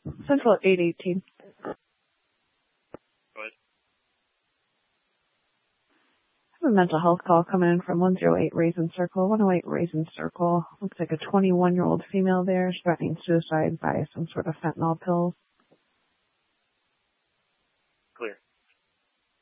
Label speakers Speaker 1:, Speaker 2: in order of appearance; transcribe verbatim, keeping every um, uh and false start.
Speaker 1: Central at eight eighteen.
Speaker 2: Go ahead.
Speaker 1: I have a mental health call coming in from one oh eight Raisin Circle. one oh eight Raisin Circle. Looks like a twenty-one-year-old female there. She's threatening suicide by some sort of fentanyl pills.